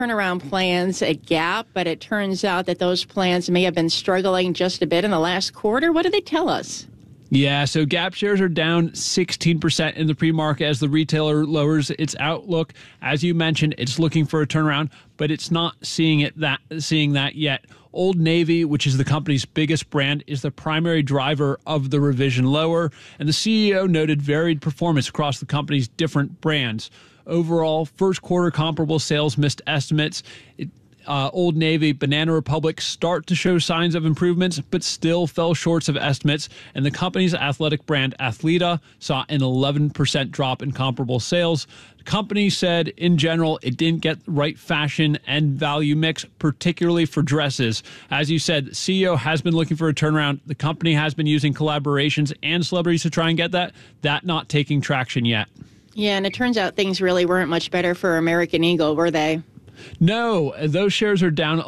turnaround plans at Gap, but it turns out that those plans may have been struggling just a bit in the last quarter. What did they tell us? Yeah, so Gap shares are down 16% in the pre-market as the retailer lowers its outlook. As you mentioned, it's looking for a turnaround, but it's not seeing that yet. Old Navy, which is the company's biggest brand, is the primary driver of the revision lower, and the CEO noted varied performance across the company's different brands. Overall, first quarter comparable sales missed estimates. Old Navy, Banana Republic start to show signs of improvements, but still fell short of estimates. And the company's athletic brand, Athleta, saw an 11% drop in comparable sales. The company said, in general, it didn't get the right fashion and value mix, particularly for dresses. As you said, the CEO has been looking for a turnaround. The company has been using collaborations and celebrities to try and get that not taking traction yet. Yeah, and it turns out things really weren't much better for American Eagle, were they? No, those shares are down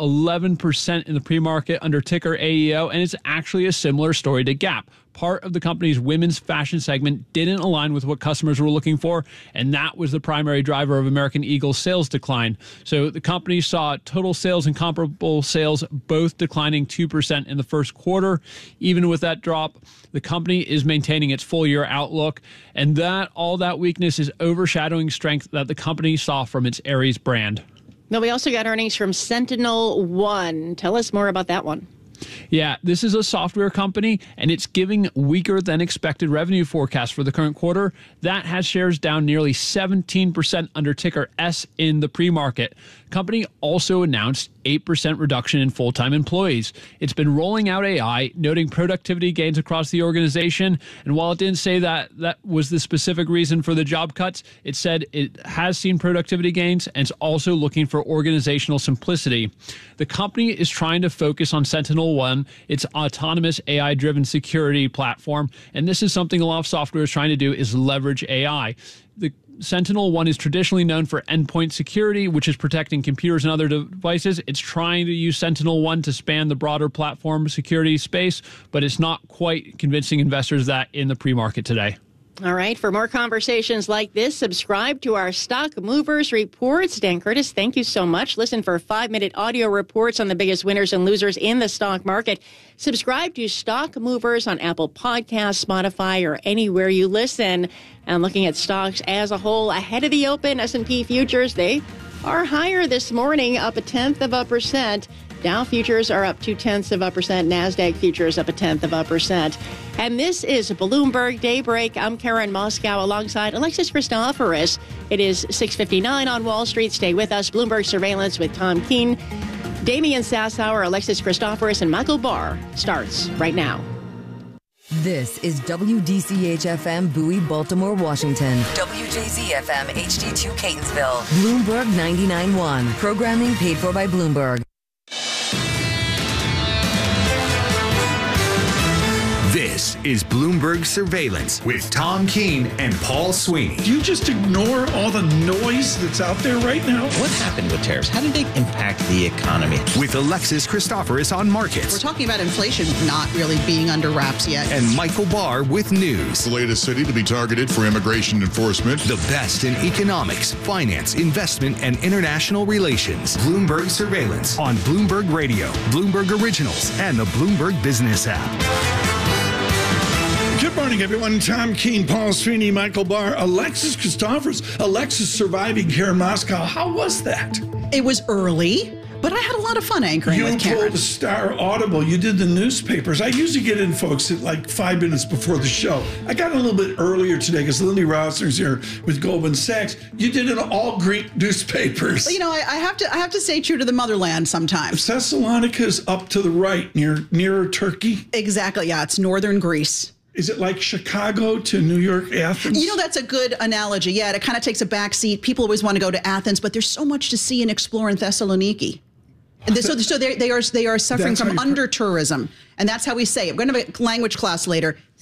11% in the pre-market under ticker AEO, and it's actually a similar story to Gap. Part of the company's women's fashion segment didn't align with what customers were looking for, and that was the primary driver of American Eagle's sales decline. So the company saw total sales and comparable sales both declining 2% in the first quarter. Even with that drop, the company is maintaining its full-year outlook, and all that weakness is overshadowing strength that the company saw from its Aries brand. Now, we also got earnings from SentinelOne. Tell us more about that one. Yeah, this is a software company, and it's giving weaker than expected revenue forecast for the current quarter. That has shares down nearly 17% under ticker S in the pre-market. Company also announced 8% reduction in full-time employees. It's been rolling out AI, noting productivity gains across the organization. And while it didn't say that was the specific reason for the job cuts, it said it has seen productivity gains and it's also looking for organizational simplicity. The company is trying to focus on SentinelOne, its autonomous AI-driven security platform. And this is something a lot of software is trying to do, is leverage AI. The SentinelOne is traditionally known for endpoint security, which is protecting computers and other devices. It's trying to use SentinelOne to span the broader platform security space, but it's not quite convincing investors that in the pre-market today. All right. For more conversations like this, subscribe to our Stock Movers Reports. Dan Curtis, thank you so much. Listen for 5-minute audio reports on the biggest winners and losers in the stock market. Subscribe to Stock Movers on Apple Podcasts, Spotify, or anywhere you listen. And looking at stocks as a whole ahead of the open, S&P futures, they are higher this morning, up 0.1%. Dow futures are up 0.2%. NASDAQ futures up 0.1%. And this is Bloomberg Daybreak. I'm Karen Moscow alongside Alexis Christoforous. It is 6:59 on Wall Street. Stay with us. Bloomberg Surveillance with Tom Keene, Damian Sassower, Alexis Christoforous, and Michael Barr starts right now. This is WDCH-FM Bowie, Baltimore, Washington. WJZ-FM HD2 Catonsville. Bloomberg 99.1. Programming paid for by Bloomberg. This is Bloomberg Surveillance with Tom Keene and Paul Sweeney. Do you just ignore all the noise that's out there right now? What happened with tariffs? How did they impact the economy? With Alexis Christoforous on markets. We're talking about inflation not really being under wraps yet. And Michael Barr with news. The latest city to be targeted for immigration enforcement. The best in economics, finance, investment, and international relations. Bloomberg Surveillance on Bloomberg Radio, Bloomberg Originals, and the Bloomberg Business app. Good morning, everyone. Tom Keene, Paul Sweeney, Michael Barr, Alexis Christoforous. Alexis surviving here in Moscow. How was that? It was early, but I had a lot of fun anchoring with Karen. You told Star Audible. You did the newspapers. I usually get in, folks, at like 5 minutes before the show. I got a little bit earlier today because Lindy Rousser's here with Goldman Sachs. You did it all Greek newspapers. You know, I have to stay true to the motherland sometimes. Thessalonika's up to the right, nearer Turkey. Exactly. Yeah, it's northern Greece. Is it like Chicago to New York, Athens? You know, that's a good analogy. Yeah, it kind of takes a back seat. People always want to go to Athens, but there's so much to see and explore in Thessaloniki. And so they are suffering from under-tourism. And that's how we say it. We're going to have a language class later.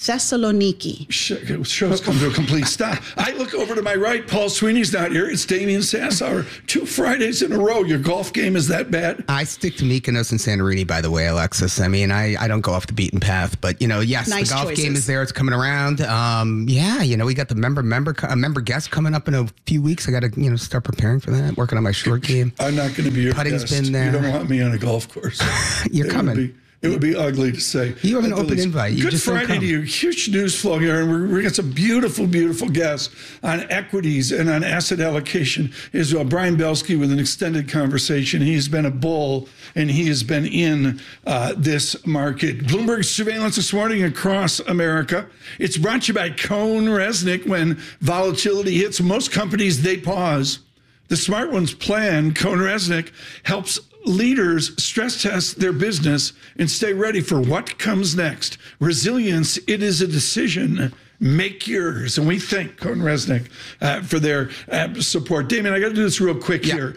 Thessaloniki. Shows come to a complete stop. I look over to my right. Paul Sweeney's not here. It's Damian Sassower. 2 Fridays in a row. Your golf game is that bad? I stick to Mykonos and Santorini, by the way, Alexis. I mean, I don't go off the beaten path, but yes, nice the golf choices. Game is there. It's coming around. We got the member guest coming up in a few weeks. I got to start preparing for that. Working on my short game. I'm not going to be your Putting's guest. Been there. You don't want me on a golf course. You're coming. It would be ugly to say. You have an open invite. Good Friday to you. Huge news flow here. And we're got some beautiful, beautiful guests on equities and on asset allocation. Is Brian Belsky with an extended conversation. He's been a bull, and he has been in this market. Bloomberg surveillance this morning across America. It's brought to you by CohnReznick. When volatility hits most companies, they pause. The smart ones plan. CohnReznick helps leaders stress test their business and stay ready for what comes next. Resilience, it is a decision. Make yours. And we thank CohnReznick for their support. Damien, I got to do this real quick here.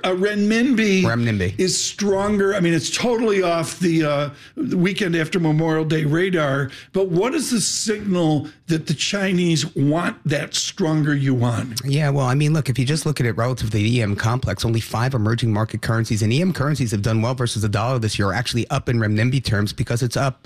Renminbi is stronger. I mean, it's totally off the weekend after Memorial Day radar. But what is the signal that the Chinese want that stronger yuan? Yeah, well, I mean, look, if you just look at it relative to the EM complex, only 5 emerging market currencies and EM currencies have done well versus the dollar this year, actually up in renminbi terms because it's up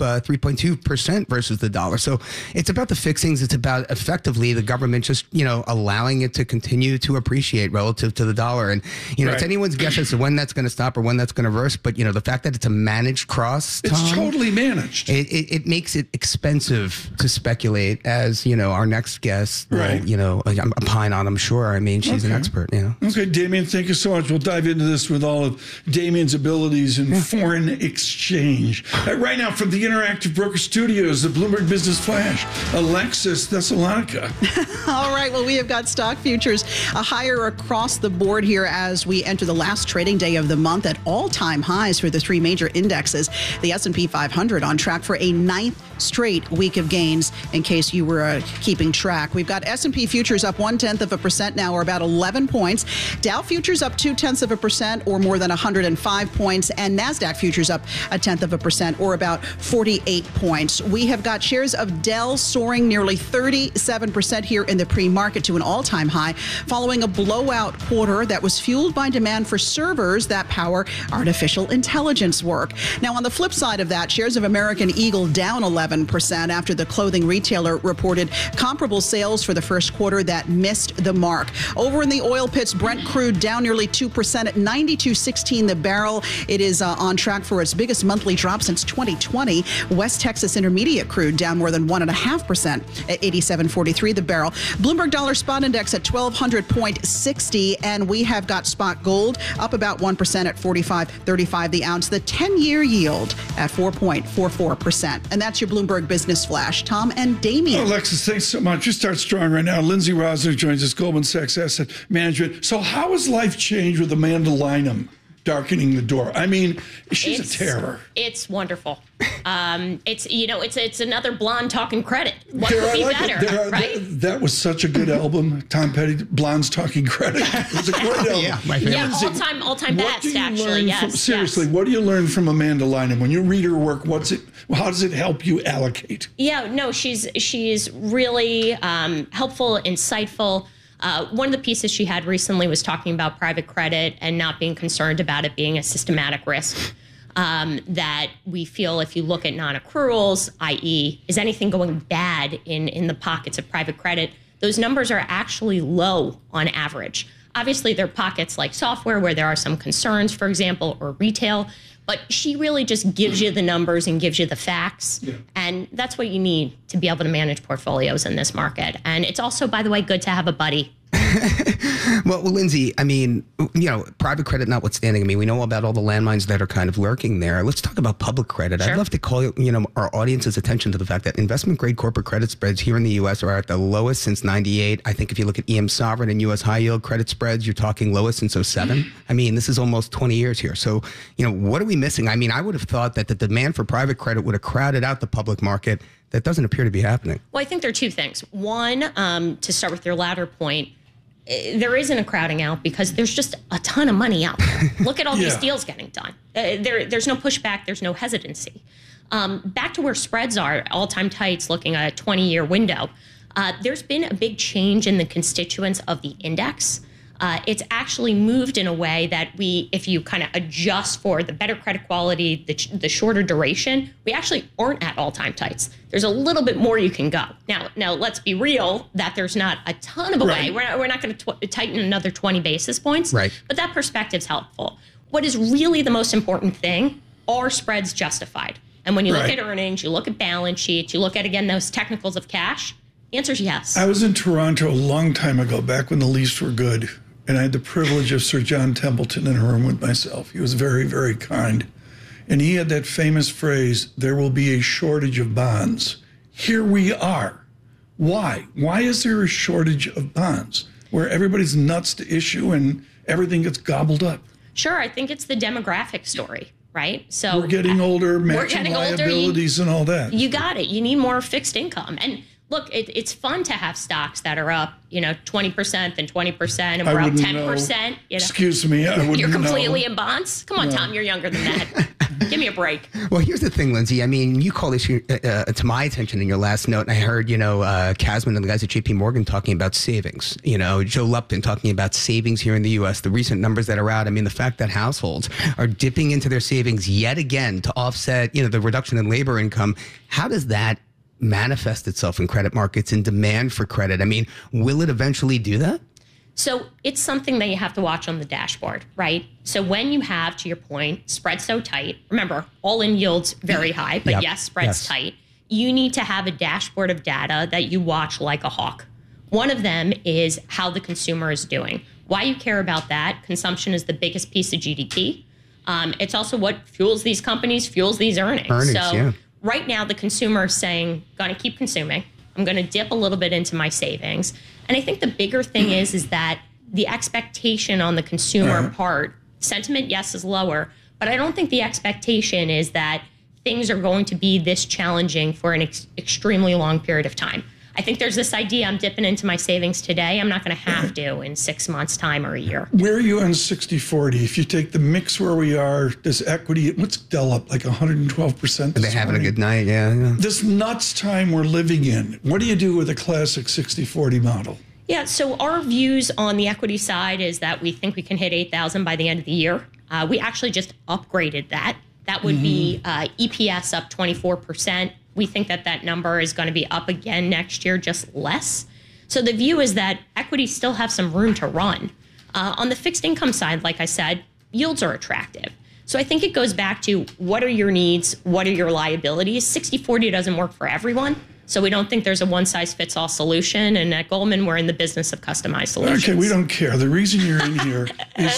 3.2% versus the dollar. So it's about the fixings. It's about effectively the government just, allowing it to continue to appreciate relative to the dollar. And, it's anyone's guess as to when that's going to stop or when that's going to reverse. But, the fact that it's a managed cross, Tom, it's totally managed. It makes it expensive to speculate, as, our next guest, will, opine on, I'm sure. I mean, she's an expert, Okay, Damien, thank you so much. We'll dive into this with all of Damien's abilities in foreign exchange. Right now, from the Interactive Broker Studios, the Bloomberg Business Flash, Alexis Thessalonica. All right, well, we have got stock futures higher across the board here as we enter the last trading day of the month at all-time highs for the 3 major indexes. The S&P 500 on track for a 9th straight week of gains, in case you were keeping track. We've got S&P futures up 0.1% now, or about 11 points. Dow futures up 0.2%, or more than 105 points. And NASDAQ futures up 0.1%, or about 48 points. We have got shares of Dell soaring nearly 37% here in the pre-market to an all-time high, following a blowout quarter that was fueled by demand for servers that power artificial intelligence work. Now, on the flip side of that, shares of American Eagle down 11% after the clothing retailer reported comparable sales for the first quarter that missed the mark. Over in the oil pits, Brent crude down nearly 2% at $92.16 the barrel. It is on track for its biggest monthly drop since 2020. West Texas Intermediate crude down more than 1.5% at $87.43 the barrel. Bloomberg Dollar Spot Index at 1,200.60, and we have got spot gold up about 1% at $45.35 the ounce. The 10-year yield at 4.44%. And that's your Bloomberg Business Flash. Tom and Damien. Alexis, thanks so much. You start strong right now. Lindsay Rosner joins us, Goldman Sachs Asset Management. So how has life changed with Amanda Lynham darkening the door? I mean, she's a terror. It's wonderful. It's another blonde talking credit. What could be better, right? That was such a good album, Tom Petty, Blondes Talking Credit. It was a great album. Yeah, my favorite. Yeah, all-time best, actually. Yes. Seriously, what do you learn from Amanda Lynham? When you read her work, how does it help you allocate? Yeah, no, she's really helpful, insightful. One of the pieces she had recently was talking about private credit and not being concerned about it being a systematic risk. That we feel if you look at non-accruals, i.e., is anything going bad in the pockets of private credit, those numbers are actually low on average. Obviously, there are pockets like software where there are some concerns, for example, or retail, but she really just gives you the numbers and gives you the facts. Yeah. And that's what you need to be able to manage portfolios in this market. And it's also, by the way, good to have a buddy. Well, Lindsay, I mean, private credit notwithstanding, we know about all the landmines that are kind of lurking there. Let's talk about public credit. Sure. I'd love to call, our audience's attention to the fact that investment grade corporate credit spreads here in the U.S. are at the lowest since 98. I think if you look at EM sovereign and U.S. high yield credit spreads, you're talking lowest since 07. I mean, this is almost 20 years here. So, what are we missing? I mean, I would have thought that the demand for private credit would have crowded out the public market. That doesn't appear to be happening. Well, I think there are two things. One, to start with your latter point, there isn't a crowding out because there's just a ton of money out there. Look at all these deals getting done. There's no pushback. There's no hesitancy. Back to where spreads are, all-time tights, looking at a 20-year window. There's been a big change in the constituents of the index. It's actually moved in a way that if you kind of adjust for the better credit quality, the shorter duration, we actually aren't at all-time tights. There's a little bit more you can go. Now let's be real that there's not a ton of a way. We're not going to tighten another 20 basis points, right? But that perspective's helpful. What is really the most important thing, are spreads justified? And when you look at earnings, you look at balance sheets, you look at, again, those technicals of cash, the answer is yes. I was in Toronto a long time ago, back when the Leafs were good. And I had the privilege of Sir John Templeton in a room with myself. He was very, very kind. And he had that famous phrase, there will be a shortage of bonds. Here we are. Why? Why is there a shortage of bonds where everybody's nuts to issue and everything gets gobbled up? Sure, I think it's the demographic story, right? So we're getting older, matching liabilities and all that. You got it. You need more fixed income. And look, it's fun to have stocks that are up, 20%, then 20%, and we're up 10%. Excuse me, I wouldn't You're completely in bonds? Come on, Tom, you're younger than that. Give me a break. Well, here's the thing, Lindsay. I mean, you called this to my attention in your last note, and I heard, Kasman and the guys at JP Morgan talking about savings. Joe Lupton talking about savings here in the U.S., the recent numbers that are out. I mean, the fact that households are dipping into their savings yet again to offset, the reduction in labor income. How does that manifest itself in credit markets and demand for credit? I mean, will it eventually do that? So it's something that you have to watch on the dashboard, right? So when you have, to your point, spreads so tight, remember, all-in yields very high, but yes, spreads tight. You need to have a dashboard of data that you watch like a hawk. One of them is how the consumer is doing. Why you care about that? Consumption is the biggest piece of GDP. It's also what fuels these companies, fuels these earnings. Right now, the consumer is saying, going to keep consuming. I'm going to dip a little bit into my savings. And I think the bigger thing is that the expectation on the consumer part, sentiment, yes, is lower, but I don't think the expectation is that things are going to be this challenging for an extremely long period of time. I think there's this idea, I'm dipping into my savings today. I'm not going to have to in 6 months' time or a year. Where are you on 60-40? If you take the mix where we are, this equity, what's Dell up, like 112%? They're having a good night, yeah. This nuts time we're living in, what do you do with a classic 60-40 model? Yeah, so our views on the equity side is that we think we can hit 8,000 by the end of the year. We actually just upgraded that. That would be EPS up 24%. We think that number is going to be up again next year, just less. So the view is that equities still have some room to run. On the fixed income side, like I said, yields are attractive. So I think it goes back to what are your needs, what are your liabilities? 60-40 doesn't work for everyone. So we don't think there's a one-size-fits-all solution. And at Goldman, we're in the business of customized solutions. Okay, we don't care. The reason you're in here is,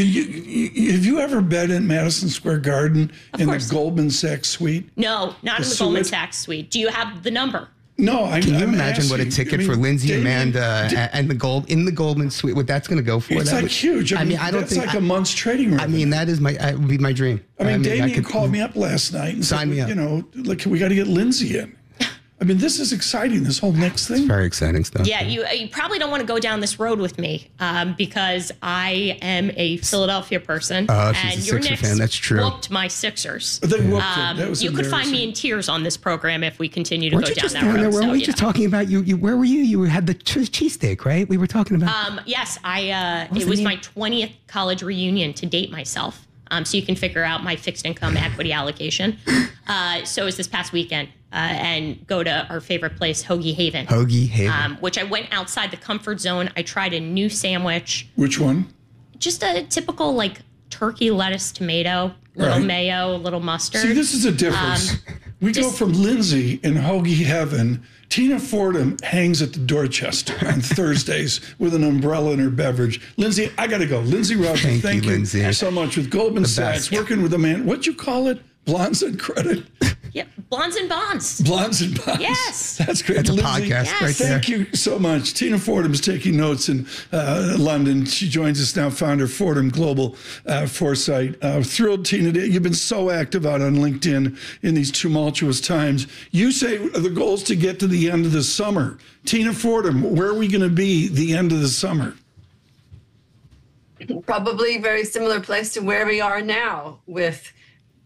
have you ever been in Madison Square Garden in the Goldman Sachs suite? No, not in the Goldman Sachs suite. Do you have the number? No, Can you imagine what a ticket for Lindsay, Amanda, and the Goldman suite, what that's going to go for? It's like huge. I mean, I don't think like a month's trading revenue. I mean, that would be my dream. I mean, Damien called me up last night and said, me up. Look, we got to get Lindsay in. I mean, this is exciting, this whole next thing. It's very exciting stuff. Yeah, you probably don't want to go down this road with me because I am a Philadelphia person. And your Knicks fan. That's true. Whooped my Sixers. They whooped them. That was you could find me in tears on this program if we continue to go down that road. Weren't we just talking about you? Where were you? You had the cheesesteak, right? We were talking about. Yes, it was my 20th college reunion to date myself. So you can figure out my fixed income equity allocation. So it was this past weekend. And go to our favorite place, Hoagie Haven. Hoagie Haven. Which I went outside the comfort zone. I tried a new sandwich. Which one? Just a typical, like, turkey, lettuce, tomato, little mayo, little mustard. See, this is a difference. We go from Lindsay in Hoagie Heaven. Tina Fordham hangs at the Dorchester on Thursdays with an umbrella in her beverage. Lindsay, I got to go. Lindsay Rosen, thank you Lindsay. So much with Goldman Sachs, working with a man. What'd you call it? Blondes and credit? Yep, Blondes and Bonds. Blondes and Bonds. Yes. That's great. That's a Lindsay, podcast right there. Thank you so much. Tina Fordham is taking notes in London. She joins us now, founder of Fordham Global Foresight. Thrilled, Tina. You've been so active out on LinkedIn in these tumultuous times. You say the goal is to get to the end of the summer. Tina Fordham, where are we going to be the end of the summer? Probably very similar place to where we are now, with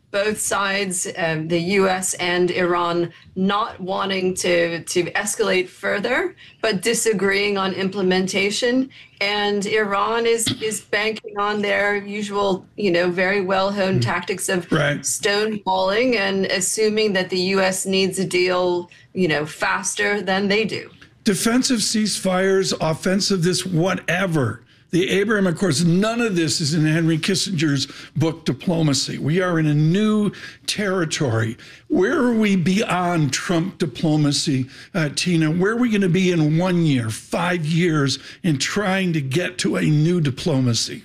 both sides, the U.S. and Iran, not wanting to escalate further, but disagreeing on implementation. And Iran is banking on their usual, very well-honed tactics of stonewalling and assuming that the U.S. needs a deal, faster than they do. Defensive ceasefires, offensive this, whatever. The Abraham Accords, none of this is in Henry Kissinger's book, Diplomacy. We are in a new territory. Where are we beyond Trump diplomacy, Tina? Where are we going to be in 1 year, 5 years in trying to get to a new diplomacy?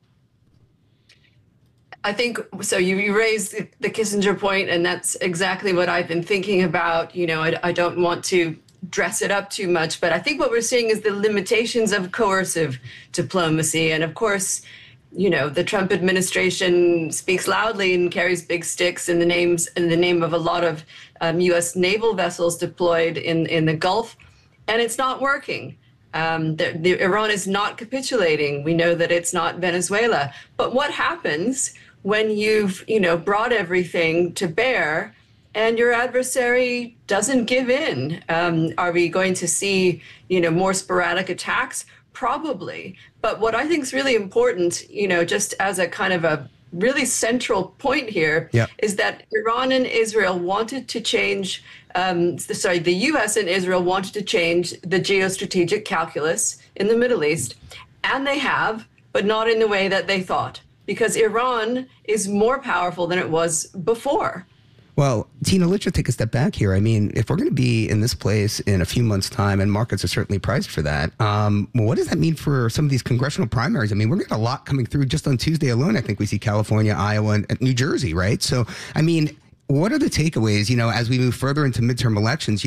I think, so you raised the Kissinger point, and that's exactly what I've been thinking about. I don't want to dress it up too much, but I think what we're seeing is the limitations of coercive diplomacy. And of course, the Trump administration speaks loudly and carries big sticks in the name of a lot of U.S. naval vessels deployed in the Gulf, and it's not working. Iran is not capitulating. We know that it's not Venezuela. But what happens when you've brought everything to bear and your adversary doesn't give in? Are we going to see, more sporadic attacks? Probably. But what I think is really important, just as a kind of a really central point here, is that Iran and Israel wanted to change, the U.S. and Israel wanted to change the geostrategic calculus in the Middle East, and they have, but not in the way that they thought, because Iran is more powerful than it was before. Well, Tina, let's just take a step back here. I mean, if we're going to be in this place in a few months' time, and markets are certainly priced for that, what does that mean for some of these congressional primaries? I mean, we're getting a lot coming through just on Tuesday alone. I think we see California, Iowa, and New Jersey, right? So, I mean, what are the takeaways, as we move further into midterm elections?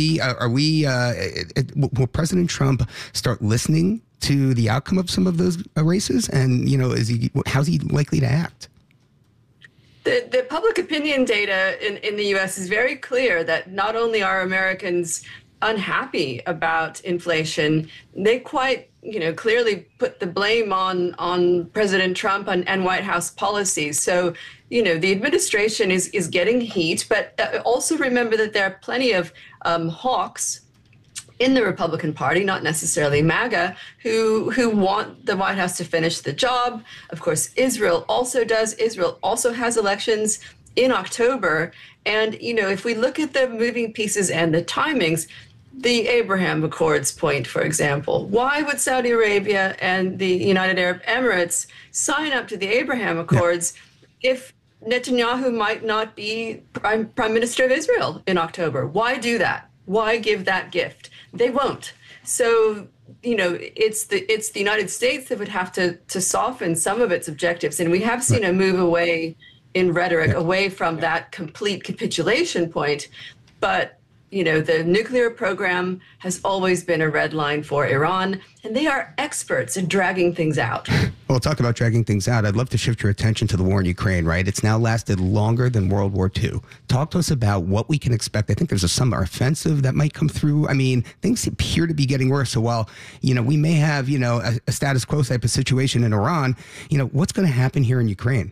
Will President Trump start listening to the outcome of some of those races? And, how's he likely to act? The public opinion data in the U.S. is very clear that not only are Americans unhappy about inflation, they quite, clearly put the blame on President Trump and White House policies. So, the administration is getting heat, but also remember that there are plenty of hawks in the Republican Party, not necessarily MAGA, who want the White House to finish the job. Of course, Israel also does. Israel also has elections in October. And, if we look at the moving pieces and the timings, the Abraham Accords point, for example, why would Saudi Arabia and the United Arab Emirates sign up to the Abraham Accords if Netanyahu might not be Prime Minister of Israel in October? Why do that? Why give that gift? They won't. So, it's the United States that would have to soften some of its objectives. And we have seen a move away in rhetoric, away from that complete capitulation point. But, the nuclear program has always been a red line for Iran, and they are experts at dragging things out. Well, talk about dragging things out. I'd love to shift your attention to the war in Ukraine, right? It's now lasted longer than World War II. Talk to us about what we can expect. I think there's a summer offensive that might come through. I mean, things appear to be getting worse. So while, we may have, a status quo type of situation in Iran, what's going to happen here in Ukraine?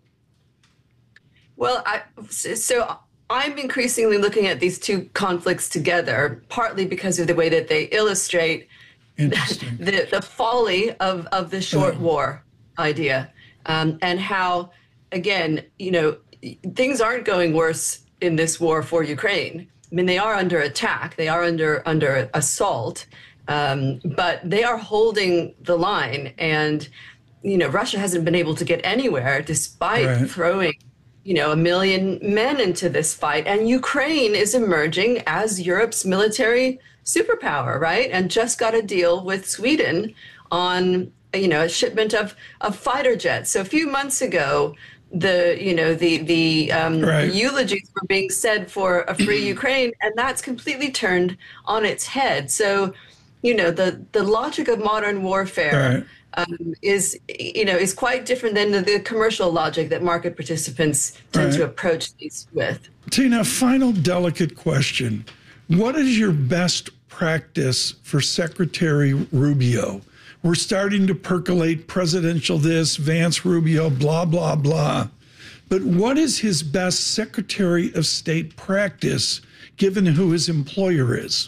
Well, I'm increasingly looking at these two conflicts together, partly because of the way that they illustrate the folly of the short war idea, and how, again, things aren't going worse in this war for Ukraine. I mean, they are under attack, they are under assault, but they are holding the line, and Russia hasn't been able to get anywhere despite throwing 1 million men into this fight. And Ukraine is emerging as Europe's military superpower, right? And just got a deal with Sweden on, a shipment of fighter jets. So a few months ago, the eulogies were being said for a free Ukraine, and that's completely turned on its head. So, the logic of modern warfare is quite different than the commercial logic that market participants tend to approach these with. Tina, final delicate question. What is your best practice for Secretary Rubio? We're starting to percolate presidential this, Vance Rubio, blah, blah, blah. but what is his best Secretary of State practice given who his employer is?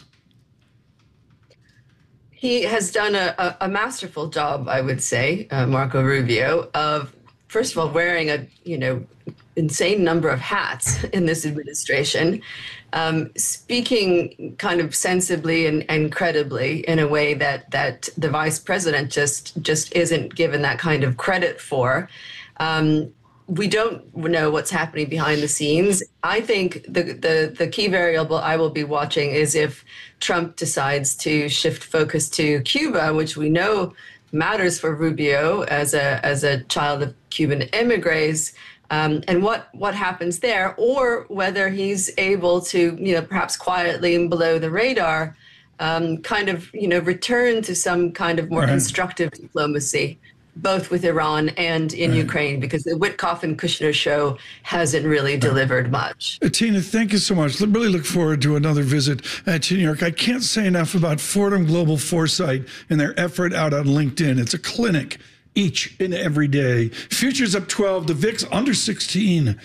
He has done a masterful job, I would say, Marco Rubio, of, first of all, wearing a, insane number of hats in this administration, speaking kind of sensibly and credibly in a way that the vice president just isn't given that kind of credit for. We don't know what's happening behind the scenes. I think the key variable I will be watching is if Trump decides to shift focus to Cuba, which we know matters for Rubio as a child of Cuban immigrants, and what happens there, or whether he's able to, perhaps quietly and below the radar, return to some kind of more constructive diplomacy, both with Iran and in Ukraine, because the Witkoff and Kushner show hasn't really delivered much. Tina, thank you so much. I really look forward to another visit to New York. I can't say enough about Fordham Global Foresight and their effort out on LinkedIn. It's a clinic each and every day. Futures up 12, the VIX under 16,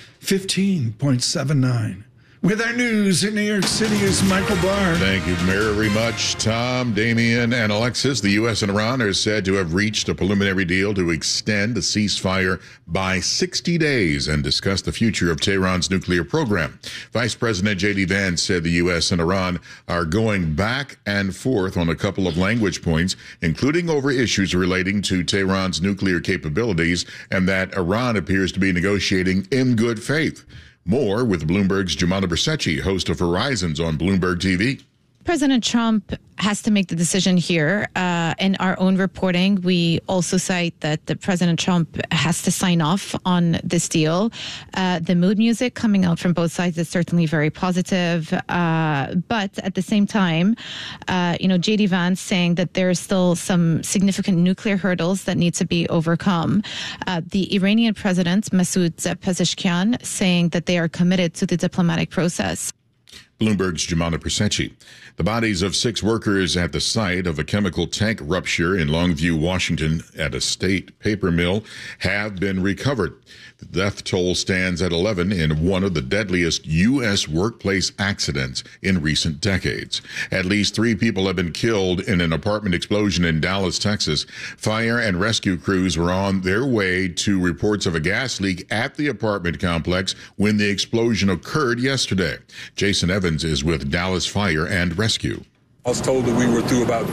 15.79. With our news in New York City is Michael Barr. Thank you very much, Tom, Damian, and Alexis. The U.S. and Iran are said to have reached a preliminary deal to extend the ceasefire by 60 days and discuss the future of Tehran's nuclear program. Vice President J.D. Vance said the U.S. and Iran are going back and forth on a couple of language points, including over issues relating to Tehran's nuclear capabilities, and that Iran appears to be negotiating in good faith. More with Bloomberg's Jumana Bersecci, host of Horizons on Bloomberg TV. President Trump has to make the decision here. In our own reporting, we also cite that the President Trump has to sign off on this deal. The mood music coming out from both sides is certainly very positive. But at the same time, J.D. Vance saying that there are still some significant nuclear hurdles that need to be overcome. The Iranian president, Masoud Pezeshkian, saying that they are committed to the diplomatic process. Bloomberg's Jumana Bersecci. The bodies of 6 workers at the site of a chemical tank rupture in Longview, Washington, at a state paper mill have been recovered. The death toll stands at 11 in one of the deadliest U.S. workplace accidents in recent decades. At least 3 people have been killed in an apartment explosion in Dallas, Texas. Fire and rescue crews were on their way to reports of a gas leak at the apartment complex when the explosion occurred yesterday. Jason Evans is with Dallas Fire and Rescue. I was told that we were through about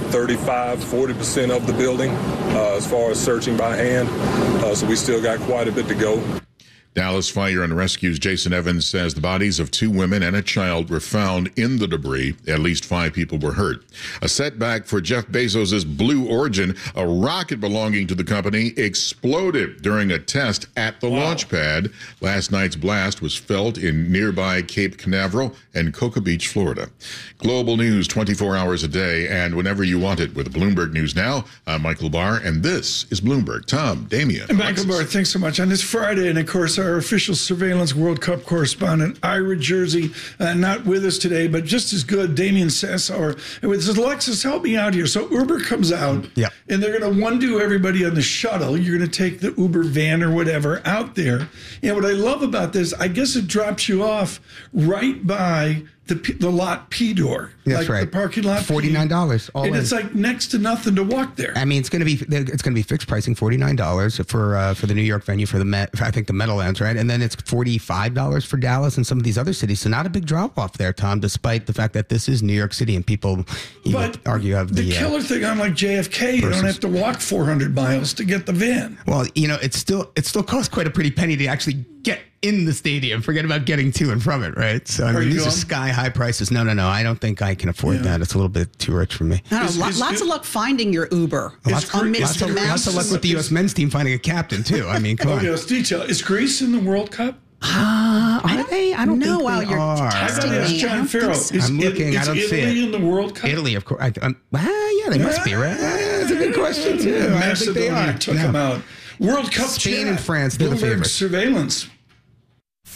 40% of the building as far as searching by hand, so we still got quite a bit to go. Dallas Fire and Rescue's Jason Evans says the bodies of 2 women and a child were found in the debris. At least 5 people were hurt. A setback for Jeff Bezos' Blue Origin. A rocket belonging to the company exploded during a test at the launch pad. Last night's blast was felt in nearby Cape Canaveral and Cocoa Beach, Florida. Global news 24 hours a day and whenever you want it with Bloomberg News Now. I'm Michael Barr, and this is Bloomberg. Tom, Damian. And Michael Barr, thanks so much. On this Friday, and of course, our official surveillance World Cup correspondent, Ira Jersey, not with us today, but just as good, Damian Sassower. And with Alexis, help me out here. So Uber comes out, and they're going to undo everybody on the shuttle. You're going to take the Uber van or whatever out there. And what I love about this, I guess it drops you off right by the lot P door. That's right. The parking lot. $49 all and in. It's like next to nothing to walk there. I mean, it's going to be fixed pricing, $49 for the New York venue for I think the Meadowlands, right? And then it's $45 for Dallas and some of these other cities. So not a big drop off there, Tom, despite the fact that this is New York City and people would argue have the killer thing on like JFK. You don't have to walk 400 miles to get the van. Well, it still costs quite a pretty penny to actually get in the stadium. Forget about getting to and from it, right? So I mean, these are sky high prices. No. I don't think I can afford that. It's a little bit too rich for me. Lots of luck finding your Uber. Lots of luck with the U.S. men's team finding a captain too. I mean, come on. Yes, detail. Is Greece in the World Cup? Are they? I don't know. While you're testing me, John Farrell. I'm looking. I don't see it. Italy in the World Cup? Italy, of course. Yeah, they must be, right? That's a good question too. I think they are. Took them out. World Cup. Spain and France. They're the favorites. Surveillance.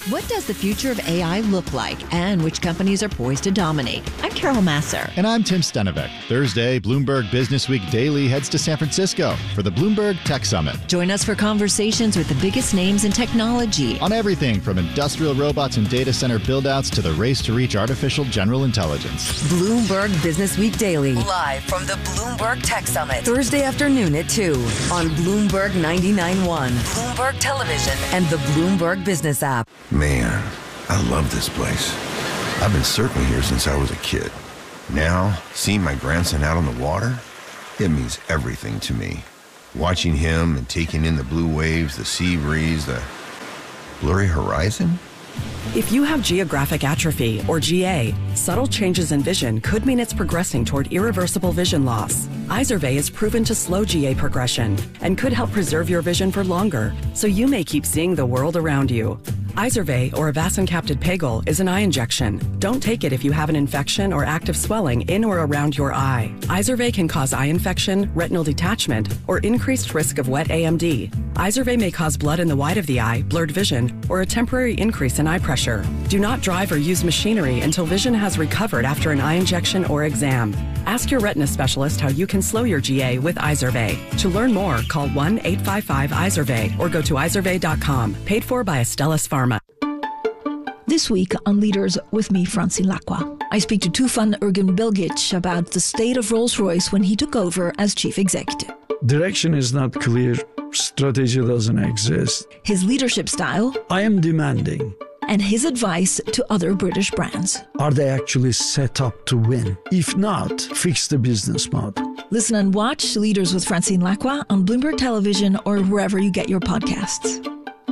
What does the future of AI look like, and which companies are poised to dominate? I'm Carol Masser. And I'm Tim Stenevec. Thursday, Bloomberg Business Week Daily heads to San Francisco for the Bloomberg Tech Summit. Join us for conversations with the biggest names in technology. On everything from industrial robots and data center build-outs to the race to reach artificial general intelligence. Bloomberg Business Week Daily. Live from the Bloomberg Tech Summit. Thursday afternoon at 2 on Bloomberg 99.1, Bloomberg Television, and the Bloomberg Business app. Man, I love this place. I've been surfing here since I was a kid. Now, seeing my grandson out on the water, it means everything to me. Watching him and taking in the blue waves, the sea breeze, the blurry horizon. If you have geographic atrophy, or GA, subtle changes in vision could mean it's progressing toward irreversible vision loss. Izervay is proven to slow GA progression and could help preserve your vision for longer, so you may keep seeing the world around you. Izervay, or avacincaptad pegol, is an eye injection. Don't take it if you have an infection or active swelling in or around your eye. Izervay can cause eye infection, retinal detachment, or increased risk of wet AMD. Izervay may cause blood in the white of the eye, blurred vision, or a temporary increase in eye pressure. Do not drive or use machinery until vision has recovered after an eye injection or exam. Ask your retina specialist how you can slow your GA with Izervay. To learn more, call 1-855-IZERVAY or go to izervay.com. Paid for by Astellas Pharma. This week on Leaders with me, Francine Lacqua, I speak to Tufan Ergin-Bilgic about the state of Rolls-Royce when he took over as chief executive. Direction is not clear. Strategy doesn't exist. His leadership style. I am demanding. And his advice to other British brands. Are they actually set up to win? If not, fix the business model. Listen and watch Leaders with Francine Lacqua on Bloomberg Television or wherever you get your podcasts.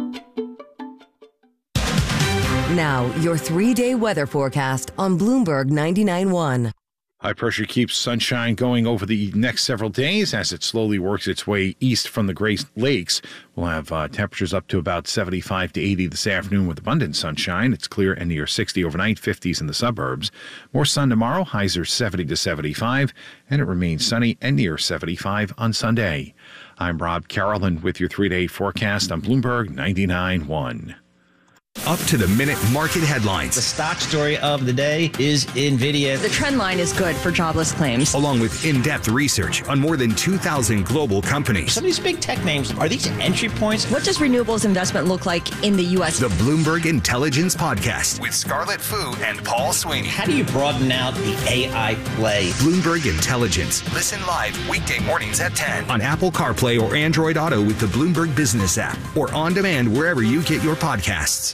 Now, your 3-day weather forecast on Bloomberg 99.1. High pressure keeps sunshine going over the next several days as it slowly works its way east from the Great Lakes. We'll have temperatures up to about 75 to 80 this afternoon with abundant sunshine. It's clear and near 60 overnight, 50s in the suburbs. More sun tomorrow, highs are 70 to 75, and it remains sunny and near 75 on Sunday. I'm Rob Carolan with your 3-day forecast on Bloomberg 99.1. Up-to-the-minute market headlines. The stock story of the day is NVIDIA. The trend line is good for jobless claims. Along with in-depth research on more than 2,000 global companies. Some of these big tech names, are these entry points? What does renewables investment look like in the U.S.? The Bloomberg Intelligence Podcast with Scarlett Fu and Paul Sweeney. How do you broaden out the AI play? Bloomberg Intelligence. Listen live weekday mornings at 10 on Apple CarPlay or Android Auto with the Bloomberg Business app or on demand wherever you get your podcasts.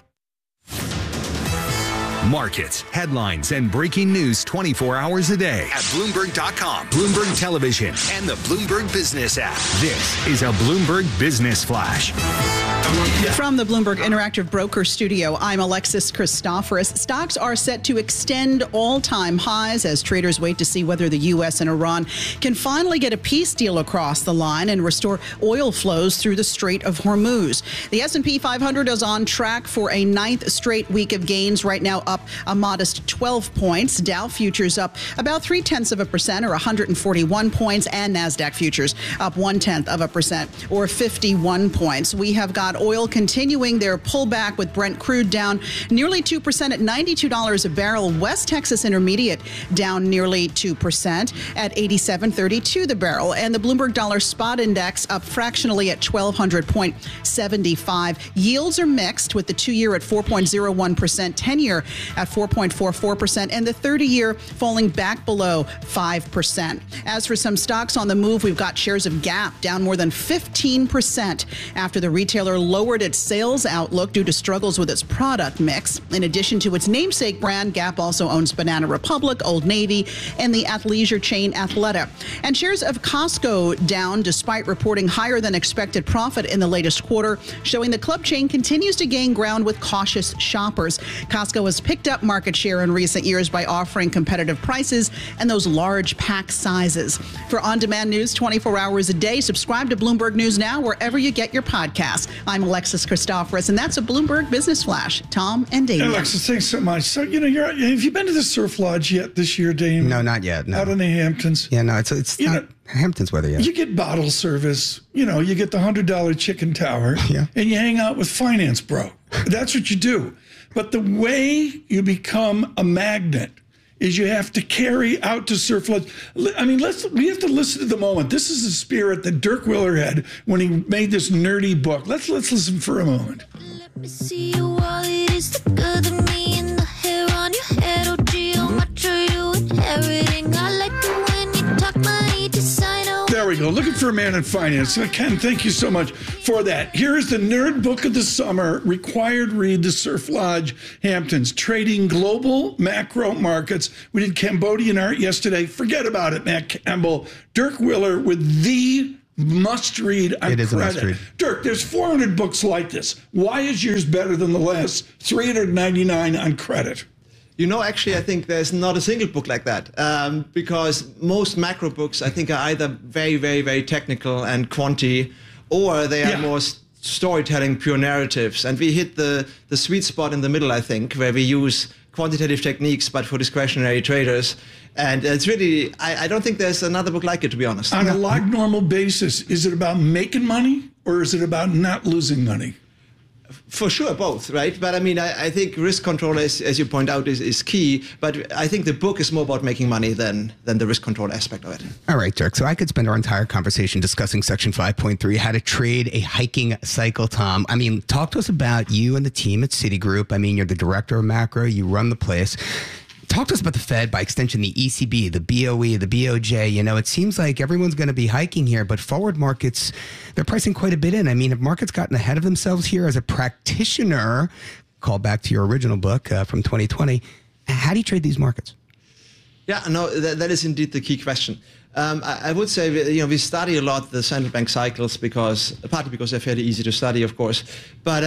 Markets, headlines, and breaking news 24 hours a day at Bloomberg.com, Bloomberg Television, and the Bloomberg Business app. This is a Bloomberg Business Flash. From the Bloomberg Interactive Broker Studio, I'm Alexis Christoforous. Stocks are set to extend all-time highs as traders wait to see whether the U.S. and Iran can finally get a peace deal across the line and restore oil flows through the Strait of Hormuz. The S&P 500 is on track for a 9th straight week of gains, right now up a modest 12 points. Dow futures up about 0.3% or 141 points, and NASDAQ futures up 0.1% or 51 points. We have got oil continuing their pullback with Brent crude down nearly 2% at $92 a barrel. West Texas Intermediate down nearly 2% at $87.32 the barrel. And the Bloomberg Dollar Spot Index up fractionally at 1,200.75. Yields are mixed with the 2-year at 4.01%, 10-year at 4.44%, and the 30-year falling back below 5%. As for some stocks on the move, we've got shares of Gap down more than 15% after the retailer lowered its sales outlook due to struggles with its product mix. In addition to its namesake brand, Gap also owns Banana Republic, Old Navy, and the athleisure chain Athleta. And shares of Costco down despite reporting higher than expected profit in the latest quarter, showing the club chain continues to gain ground with cautious shoppers. Costco has picked up market share in recent years by offering competitive prices and those large pack sizes. For on-demand news 24 hours a day, subscribe to Bloomberg News Now wherever you get your podcasts. I'm Alexis Christoforous, and that's a Bloomberg Business Flash. Tom and Dave. Alexis, thanks so much. So, have you been to the Surf Lodge yet this year, Dave? No, not yet. No. Out in the Hamptons? Yeah, no, it's not Hamptons weather yet. You get bottle service. You get the $100 chicken tower, and you hang out with Finance Bro. That's what you do. But the way you become a magnet is you have to carry out to Surf Lodge. I mean, we have to listen to the moment. This is the spirit that Dirk Willer had when he made this nerdy book. Let's listen for a moment. Let me see your wallet. Is the good of me and the hair on your head? Oh, gee, how much are you inheriting? I like it when you talk money to sign over. There we go. Looking for a man in finance. Ken, thank you so much for that. Here is the nerd book of the summer. Required read, the Surf Lodge Hamptons. Trading global macro markets. We did Cambodian art yesterday. Forget about it, Matt Campbell. Dirk Willer with the must-read on It is credit. a must-read. Dirk, there's 400 books like this. Why is yours better than the last 399 on credit? You know, actually, I think there's not a single book like that because most macro books, I think, are either very, very, very technical and quantity, or they are more storytelling, pure narratives. And we hit the sweet spot in the middle, I think, where we use quantitative techniques, but for discretionary traders. And it's really, I don't think there's another book like it, to be honest. On a log normal basis, is it about making money or is it about not losing money? For sure, both, right? But I mean, I think risk control, as you point out, is key. But I think the book is more about making money than the risk control aspect of it. All right, Dirk. So I could spend our entire conversation discussing Section 5.3, how to trade a hiking cycle, Tom. I mean, talk to us about you and the team at Citigroup. I mean, you're the director of macro. You run the place. Talk to us about the Fed, by extension, the ECB, the BOE, the BOJ. You know, it seems like everyone's going to be hiking here, but forward markets, they're pricing quite a bit in. I mean, have markets gotten ahead of themselves here? As a practitioner, call back to your original book from 2020, how do you trade these markets? Yeah, no, that is indeed the key question. I would say, we study a lot the central bank cycles partly because they're fairly easy to study, of course. But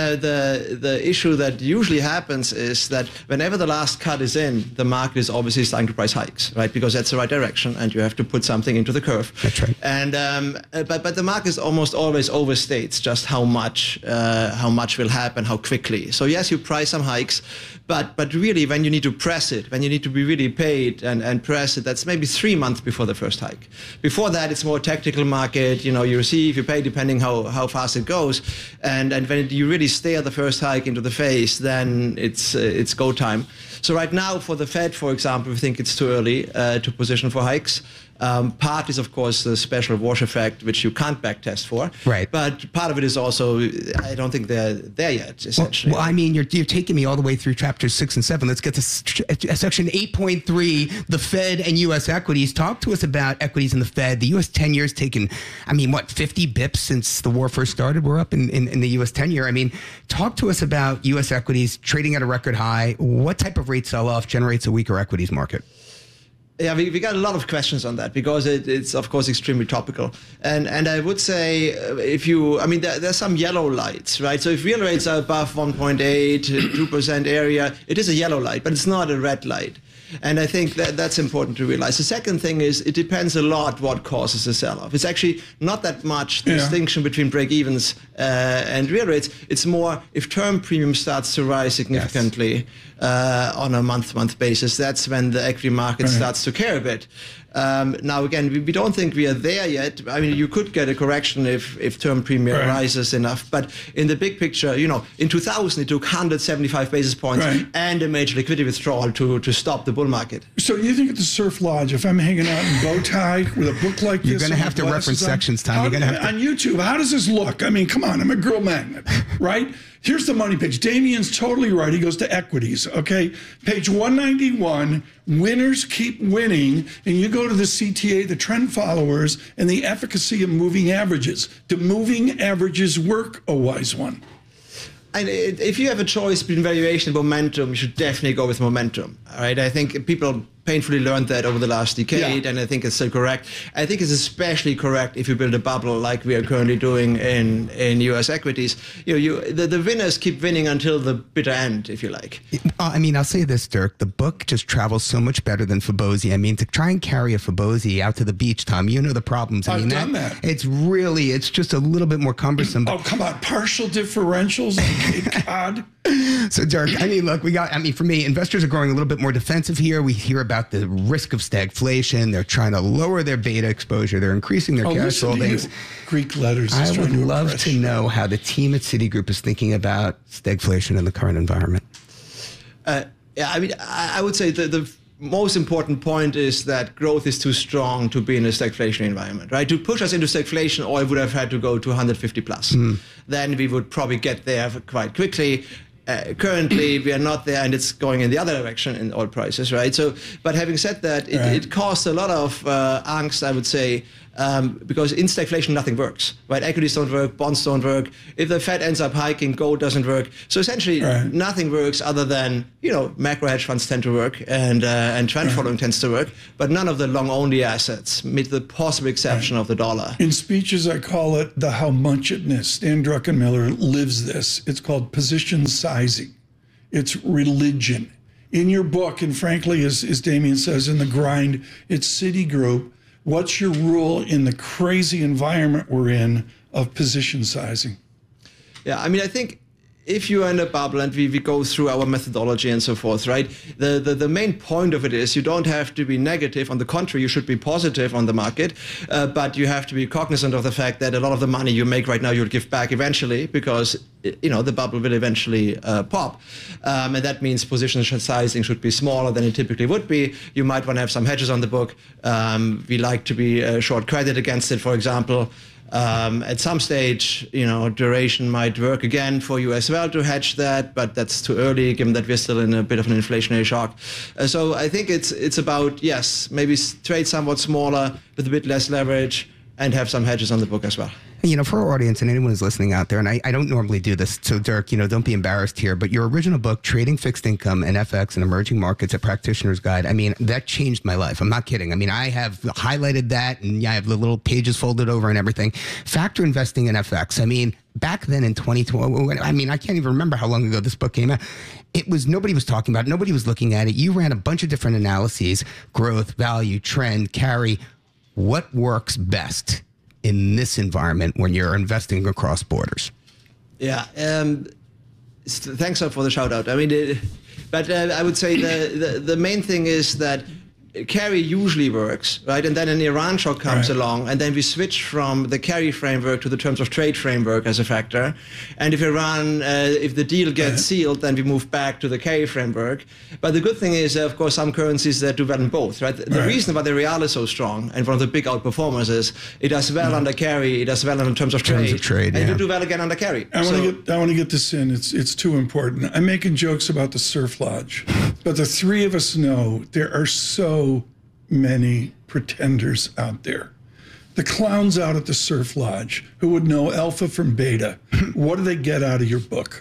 the issue that usually happens is that whenever the last cut is in, the market is obviously starting to price hikes, right? Because that's the right direction, and you have to put something into the curve. That's right. And but the market almost always overstates just how much will happen, how quickly. So yes, you price some hikes, but really when you need to press it, when you need to be really paid and press it, that's maybe 3 months before the first hike. Before that, it's more tactical market. You know, you receive, you pay, depending how fast it goes. And when you really stare the first hike into the face, then it's go time. So right now, for the Fed, for example, we think it's too early to position for hikes. Part is, of course, the special wash effect, which you can't backtest for. Right. But part of it is also, I don't think they're there yet, essentially. Well, I mean, you're taking me all the way through chapters 6 and 7. Let's get to section 8.3, the Fed and U.S. equities. Talk to us about equities in the Fed. The U.S. 10-year's taken, 50 bips since the war first started? We're up in the U.S. 10-year. I mean, talk to us about U.S. equities trading at a record high. What type of rate sell-off generates a weaker equities market? Yeah, we got a lot of questions on that because it's of course extremely topical. And I would say there's some yellow lights, right? So if real rates are above 1.8, 2% area, it is a yellow light, but it's not a red light. And I think that's important to realize. The second thing is it depends a lot what causes a sell-off. It's actually not that much distinction between break-evens and real rates. It's more if term premium starts to rise significantly on a month-to-month basis, that's when the equity market starts to care a bit. Now, again, we don't think we are there yet. I mean, you could get a correction if term premium rises enough. But in the big picture, in 2000, it took 175 basis points and a major liquidity withdrawal to stop the bull market. So you think at the Surf Lodge, if I'm hanging out in bow tie with a book like this, you're going to have to reference sections, Tom. On YouTube, how does this look? I mean, come on, I'm a girl magnet, right? Here's the money page. Damien's totally right. He goes to equities, okay? Page 191, winners keep winning, and you go to the CTA, the trend followers, and the efficacy of moving averages. Do moving averages work, a wise one? And if you have a choice between valuation and momentum, you should definitely go with momentum, all right? I think people painfully learned that over the last decade, and I think it's still correct. I think it's especially correct if you build a bubble like we are currently doing in U.S. equities. The winners keep winning until the bitter end, if you like. I'll say this, Dirk. The book just travels so much better than Fibonacci. I mean, to try and carry a Fibonacci out to the beach, Tom, you know the problems. I've done that. It's just a little bit more cumbersome. Oh, come on. Partial differentials on Cape Cod. So, Dirk, look, for me, investors are growing a little bit more defensive here. We hear about about the risk of stagflation. They're trying to lower their beta exposure. They're increasing their cash holdings. Greek letters. I would love to know how the team at Citigroup is thinking about stagflation in the current environment. I would say the most important point is that growth is too strong to be in a stagflation environment, right? To push us into stagflation, oil would have had to go to 150 plus. Then we would probably get there quite quickly. Currently, we are not there, and it's going in the other direction in oil prices, right? So, but having said that, it caused a lot of angst, I would say, because in stagflation, nothing works, right? Equities don't work, bonds don't work. If the Fed ends up hiking, gold doesn't work. So essentially, nothing works other than, macro hedge funds tend to work, and trend following tends to work, but none of the long-only assets, with the possible exception of the dollar. In speeches, I call it the how much-itness. Stan Druckenmiller lives this. It's called position sizing. It's religion. In your book, and frankly, as Damien says, in The Grind, it's Citigroup. What's your rule in the crazy environment we're in of position sizing? Yeah, I think if you are in a bubble, and we go through our methodology and so forth, right? The main point of it is you don't have to be negative. On the contrary, you should be positive on the market, but you have to be cognizant of the fact that a lot of the money you make right now you'll give back eventually, because the bubble will eventually pop, and that means position sizing should be smaller than it typically would be. You might want to have some hedges on the book. We like to be short credit against it, for example. At some stage, duration might work again for you as well to hedge that, but that's too early given that we're still in a bit of an inflationary shock. So I think it's about, yes, maybe trade somewhat smaller with a bit less leverage and have some hedges on the book as well. For our audience and anyone who's listening out there, and I don't normally do this, so Dirk, don't be embarrassed here, but your original book, Trading Fixed Income and FX and Emerging Markets, A Practitioner's Guide, that changed my life. I'm not kidding. I have highlighted that, and I have the little pages folded over and everything. Factor investing in FX. Back then in 2012, I can't even remember how long ago this book came out. Nobody was talking about it. Nobody was looking at it. You ran a bunch of different analyses, growth, value, trend, carry. What works best in this environment when you're investing across borders? Yeah, thanks for the shout out. But I would say the main thing is that carry usually works, right? And then an Iran shock comes along, and then we switch from the carry framework to the terms of trade framework as a factor. And if if the deal gets sealed, then we move back to the carry framework. But the good thing is, of course, some currencies that do well in both, right? The reason why the real is so strong and one of the big outperformers is it does well under carry, it does well in terms of trade, and you do well again under carry. I want to get this in. It's too important. I'm making jokes about the surf lodge, but the three of us know there are so many pretenders out there. The clowns out at the surf lodge who would know alpha from beta. What do they get out of your book?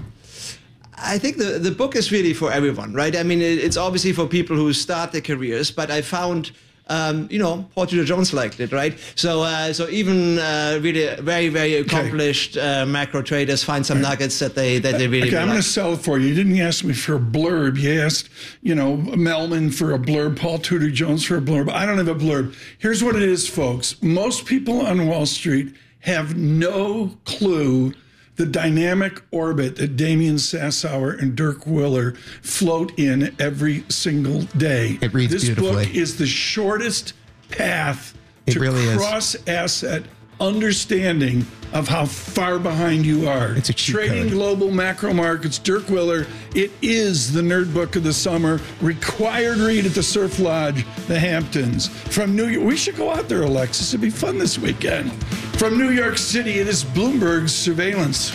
I think the book is really for everyone, right? It's obviously for people who start their careers, but I found Porter Jones liked it, right? So even really very, very accomplished macro traders find some nuggets that they really like. I'm going to sell it for you. You didn't ask me for a blurb. You asked, Melman for a blurb, Paul Tudor Jones for a blurb. I don't have a blurb. Here's what it is, folks. Most people on Wall Street have no clue the dynamic orbit that Damien Sassower and Dirk Willer float in every single day. It reads beautifully. This book is the shortest path to cross-asset understanding of how far behind you are. It's a cheat Trading code. Global Macro Markets, Dirk Willer. It is the nerd book of the summer. Required read at the Surf Lodge, the Hamptons. From New York, we should go out there, Alexis. It'd be fun this weekend. From New York City, it is Bloomberg Surveillance.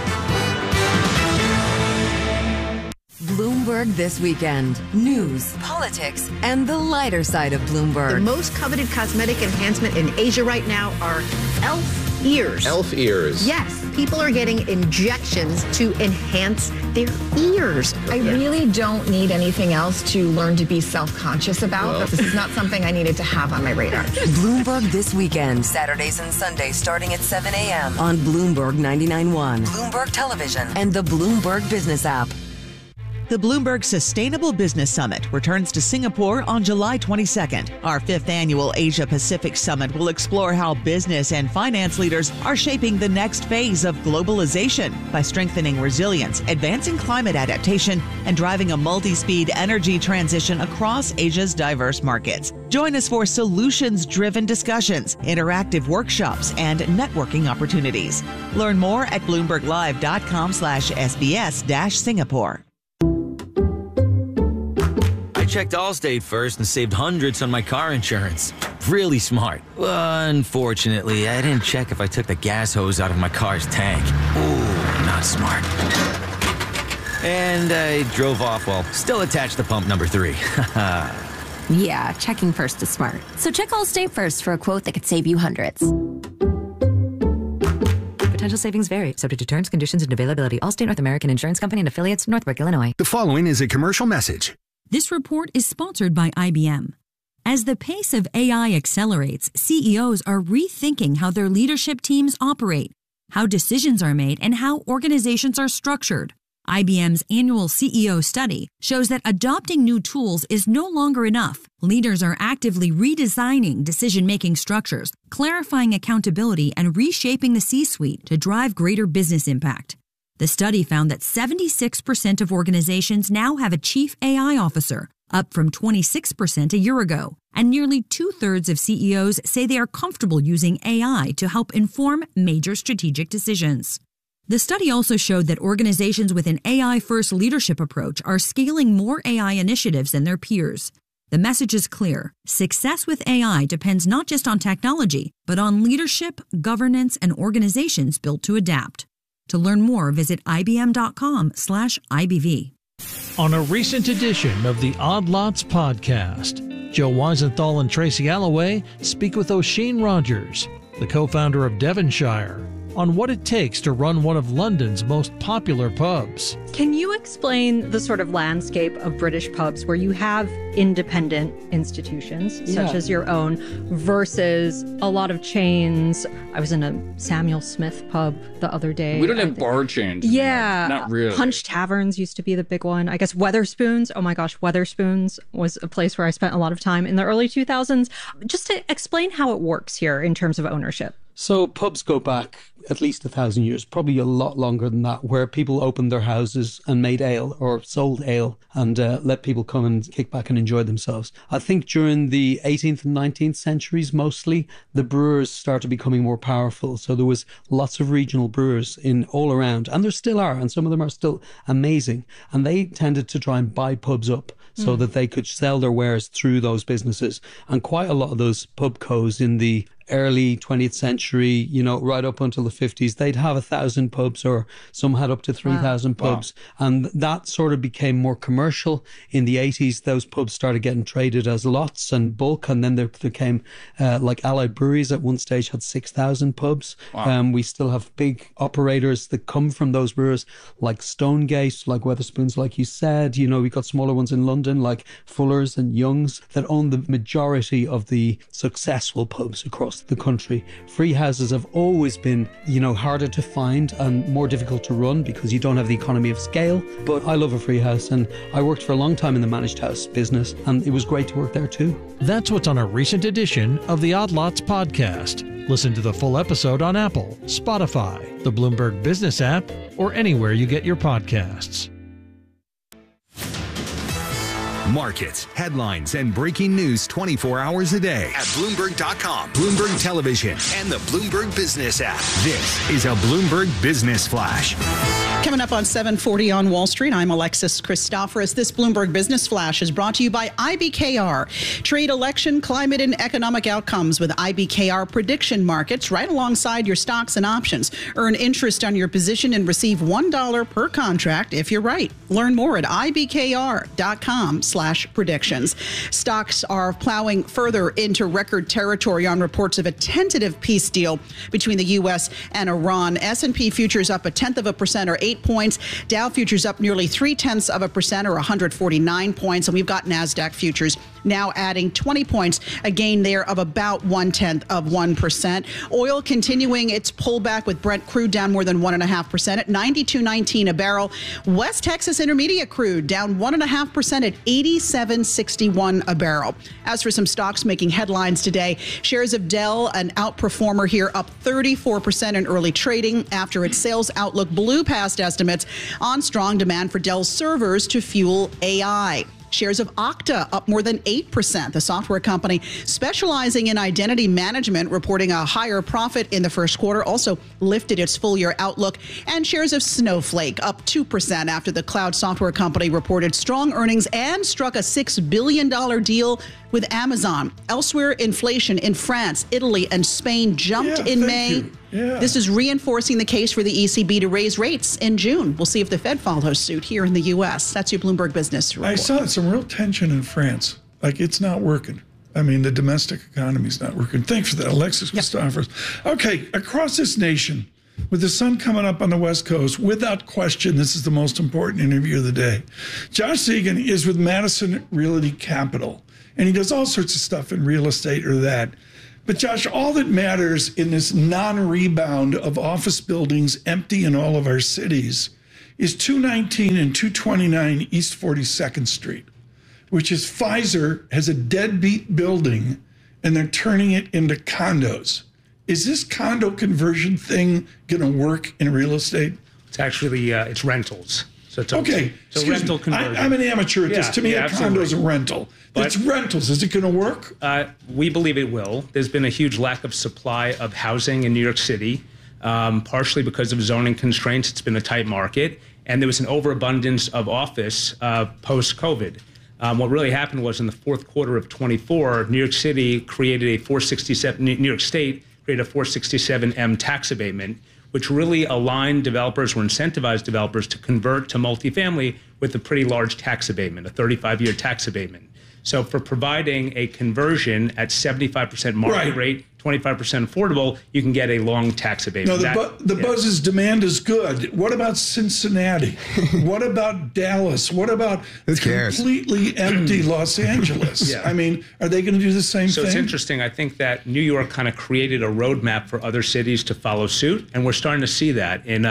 Bloomberg This Weekend. News, politics, and the lighter side of Bloomberg. The most coveted cosmetic enhancement in Asia right now are elf ears. Elf ears. Yes, people are getting injections to enhance their ears. I really don't need anything else to learn to be self-conscious about. Well. This is not something I needed to have on my radar. Bloomberg This Weekend, Saturdays and Sundays starting at 7 a.m. on Bloomberg 99.1, Bloomberg Television, and the Bloomberg Business app. The Bloomberg Sustainable Business Summit returns to Singapore on July 22nd. Our 5th annual Asia Pacific Summit will explore how business and finance leaders are shaping the next phase of globalization by strengthening resilience, advancing climate adaptation, and driving a multi-speed energy transition across Asia's diverse markets. Join us for solutions-driven discussions, interactive workshops, and networking opportunities. Learn more at bloomberglive.com/SBS-Singapore. I checked Allstate first and saved hundreds on my car insurance. Really smart. Unfortunately, I didn't check if I took the gas hose out of my car's tank. Ooh, not smart. And I drove off while still attached to pump number 3. Yeah, checking first is smart. So check Allstate first for a quote that could save you hundreds. Potential savings vary, subject to terms, conditions, and availability. Allstate North American Insurance Company and affiliates, Northbrook, Illinois. The following is a commercial message. This report is sponsored by IBM. As the pace of AI accelerates, CEOs are rethinking how their leadership teams operate, how decisions are made, and how organizations are structured. IBM's annual CEO study shows that adopting new tools is no longer enough. Leaders are actively redesigning decision-making structures, clarifying accountability, and reshaping the C-suite to drive greater business impact. The study found that 76% of organizations now have a chief AI officer, up from 26% a year ago. And nearly 2/3 of CEOs say they are comfortable using AI to help inform major strategic decisions. The study also showed that organizations with an AI-first leadership approach are scaling more AI initiatives than their peers. The message is clear. Success with AI depends not just on technology, but on leadership, governance, and organizations built to adapt. To learn more, visit ibm.com/IBV. On a recent edition of the Odd Lots podcast, Joe Weisenthal and Tracy Alloway speak with Oisin Rogers, the co-founder of Devonshire, on what it takes to run one of London's most popular pubs. Can you explain the sort of landscape of British pubs where you have independent institutions, such as your own, versus a lot of chains? I was in a Samuel Smith pub the other day. We don't have bar chains. Yeah. Not really. Punch Taverns used to be the big one. I guess Wetherspoons. Oh my gosh, Wetherspoons was a place where I spent a lot of time in the early 2000s. Just to explain how it works here in terms of ownership. So pubs go back at least 1,000 years, probably a lot longer than that, where people opened their houses and made ale or sold ale and let people come and kick back and enjoy themselves. I think during the 18th and 19th centuries, mostly, the brewers started becoming more powerful. So there was lots of regional brewers in all around, and there still are, and some of them are still amazing. And they tended to try and buy pubs up so that they could sell their wares through those businesses. And quite a lot of those pub co's in the early 20th century, you know, right up until the 50s, they'd have 1,000 pubs, or some had up to 3,000 pubs. Wow. And that sort of became more commercial. In the 80s, those pubs started getting traded as lots and bulk. And then there became like Allied Breweries at one stage had 6,000 pubs. Wow. We still have big operators that come from those brewers, like Stonegate, like Wetherspoons, like you said. You know, we've got smaller ones in London, like Fuller's and Young's, that own the majority of the successful pubs across the country. Free houses have always been, you know, harder to find and more difficult to run because you don't have the economy of scale. But I love a free house, and I worked for a long time in the managed house business, and it was great to work there too. That's what's on a recent edition of the Odd Lots podcast. Listen to the full episode on Apple, Spotify, the Bloomberg Business app, or anywhere you get your podcasts. Markets, headlines, and breaking news 24 hours a day at Bloomberg.com, Bloomberg Television, and the Bloomberg Business app. This is a Bloomberg Business Flash. Coming up on 740 on Wall Street, I'm Alexis Christoforous. This Bloomberg Business Flash is brought to you by IBKR. Trade election, climate, and economic outcomes with IBKR prediction markets right alongside your stocks and options. Earn interest on your position and receive $1 per contract if you're right. Learn more at IBKR.com/trade. flash predictions. Stocks are plowing further into record territory on reports of a tentative peace deal between the U.S. and Iran. S&P futures up 0.1% or 8 points. Dow futures up nearly 0.3% or 149 points. And we've got NASDAQ futures now adding 20 points, a gain there of about 0.1%. Oil continuing its pullback with Brent crude down more than 1.5% at $92.19 a barrel. West Texas Intermediate crude down 1.5% at $87.61 a barrel. As for some stocks making headlines today, shares of Dell, an outperformer here, up 34% in early trading after its sales outlook blew past estimates on strong demand for Dell servers to fuel AI. Shares of Okta up more than 8%. The software company specializing in identity management reporting a higher profit in the first quarter, also lifted its full-year outlook. And shares of Snowflake up 2% after the cloud software company reported strong earnings and struck a $6 billion deal with Amazon. Elsewhere, inflation in France, Italy, and Spain jumped in May. This is reinforcing the case for the ECB to raise rates in June. We'll see if the Fed follows suit here in the U.S. That's your Bloomberg Business Report. I saw some real tension in France. Like, it's not working. I mean, the domestic economy is not working. Thanks for that, Alexis Christophers. Okay, across this nation, with the sun coming up on the West Coast, without question, this is the most important interview of the day. Josh Siegen is with Madison Realty Capital, and he does all sorts of stuff in real estate or that. But Josh, all that matters in this non-rebound of office buildings empty in all of our cities is 219 and 229 East 42nd Street, which is Pfizer has a deadbeat building and they're turning it into condos. Is this condo conversion thing going to work in real estate? It's actually, it's rentals. So it's okay. So rental conversion. I'm an amateur at this. To me, a condo is a rental. But it's rentals. Is it going to work? We believe it will. There's been a huge lack of supply of housing in New York City, partially because of zoning constraints. It's been a tight market. And there was an overabundance of office post-COVID. What really happened was in the fourth quarter of 24, New York City created a 467, New York State created a 467M tax abatement, which really aligned developers or incentivized developers to convert to multifamily with a pretty large tax abatement, a 35-year tax abatement. So for providing a conversion at 75% market rate, 25% affordable, you can get a long tax abatement. No, the buzz is demand is good. What about Cincinnati? What about Dallas? What about completely empty Los Angeles? I mean, are they going to do the same thing? So it's interesting. I think that New York kind of created a roadmap for other cities to follow suit, and we're starting to see that in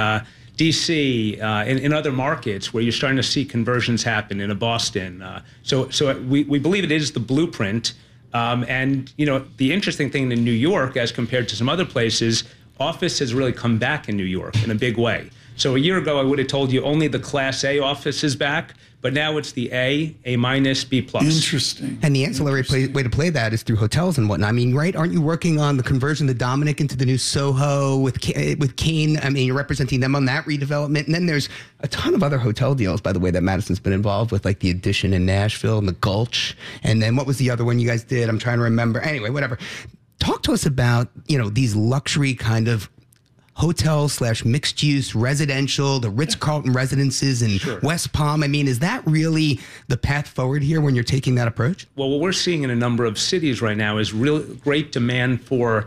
D.C., in other markets where you're starting to see conversions happen in Boston. So we believe it is the blueprint. And, you know, the interesting thing in New York, as compared to some other places, office has really come back in New York in a big way. So a year ago, I would have told you only the Class A office is back, but now it's the A minus, B plus. Interesting. And the ancillary way to play that is through hotels and whatnot. I mean, right? Aren't you working on the conversion of the Dominic into the new Soho with Kane? I mean, you're representing them on that redevelopment. And then there's a ton of other hotel deals, by the way, that Madison's been involved with, like the Edition in Nashville and the Gulch. And then what was the other one you guys did? I'm trying to remember. Anyway, whatever. Talk to us about, you know, these luxury kind of hotels / mixed use residential, the Ritz-Carlton residences in West Palm. I mean, is that really the path forward here when you're taking that approach? Well, what we're seeing in a number of cities right now is real great demand for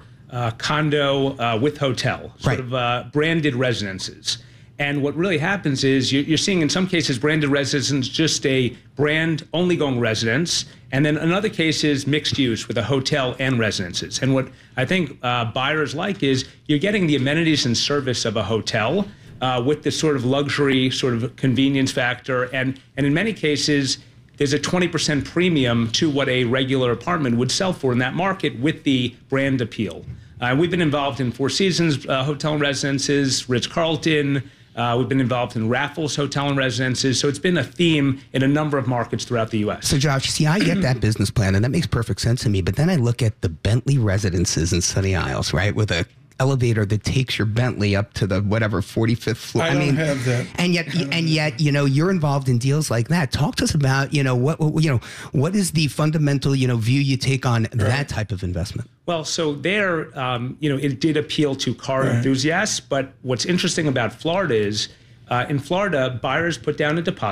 condo with hotel, sort of branded residences. And what really happens is you're seeing in some cases branded residence, just a brand only going residence. And then in other cases, mixed use with a hotel and residences. And what I think buyers like is you're getting the amenities and service of a hotel with this sort of luxury, sort of convenience factor. And in many cases, there's a 20% premium to what a regular apartment would sell for in that market with the brand appeal. We've been involved in Four Seasons Hotel and Residences, Ritz-Carlton. We've been involved in Raffles Hotel and Residences. So it's been a theme in a number of markets throughout the U.S. So, Josh, see, I get that business plan, and that makes perfect sense to me. But then I look at the Bentley Residences in Sunny Isles, right, with a elevator that takes your Bentley up to the whatever 45th floor. I don't have that. And yet, you know, you're involved in deals like that. Talk to us about, you know, what is the fundamental, you know, view you take on that type of investment? Well, so there, you know, it did appeal to car enthusiasts. But what's interesting about Florida is, in Florida, buyers put down a deposit,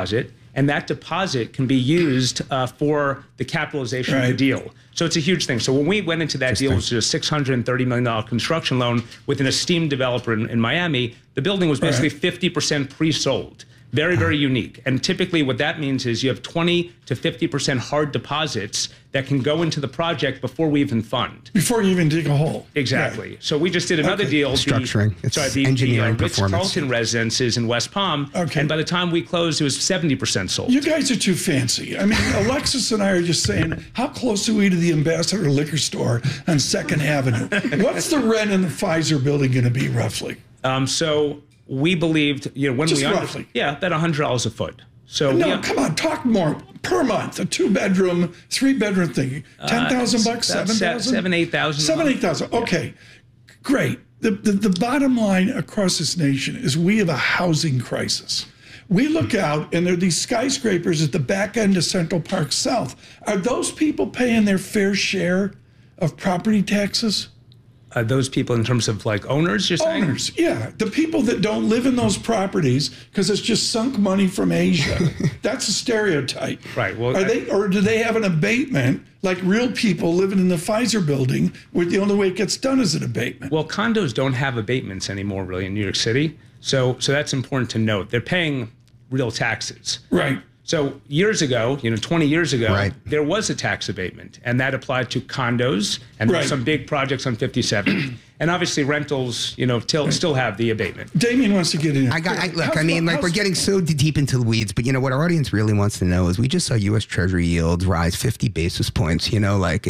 and that deposit can be used for the capitalization of the deal. So it's a huge thing. So when we went into that deal, it was a $630 million construction loan with an esteemed developer in Miami. The building was basically 50% pre-sold. Very, very unique. And typically what that means is you have 20 to 50% hard deposits that can go into the project before we even fund. Before you even dig a hole. Exactly. So we just did another deal. Structuring. The engineering Ritz-Carlton residences in West Palm. And by the time we closed, it was 70% sold. You guys are too fancy. I mean, Alexis and I are just saying, how close are we to the Ambassador Liquor Store on 2nd Avenue? What's the rent in the Pfizer building going to be roughly? So we believed, when just we roughly. about $100 a foot. So come on, talk more per month. A 2-bedroom, 3-bedroom thing. $10,000, 7,000, 8,000. 8,000. Okay, great. The bottom line across this nation is we have a housing crisis. We look out and there are these skyscrapers at the back end of Central Park South. Are those people paying their fair share of property taxes? Those people in terms of like owners, you're saying? Owners, yeah. The people that don't live in those properties because it's just sunk money from Asia. That's a stereotype. Right. Well, or do they have an abatement like real people living in the Pfizer building where the only way it gets done is an abatement? Well, condos don't have abatements anymore really in New York City. So that's important to note. They're paying real taxes. Right. So years ago, 20 years ago, there was a tax abatement, and that applied to condos and there were some big projects on 57. And obviously rentals, still have the abatement. Damien wants to get in. We're getting so deep into the weeds, but what our audience really wants to know is we just saw U.S. Treasury yields rise 50 basis points, in